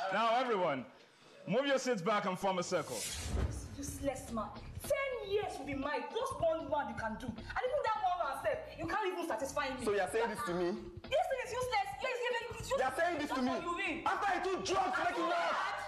Now, everyone, move your seats back and form a circle. Useless man. 10 years will be mine. Just one you can do. And even that one myself, you can't even satisfy me. So you're saying this to me? This thing is useless. Yes, it's useless. You're saying this to me? You After I took drugs to make it work.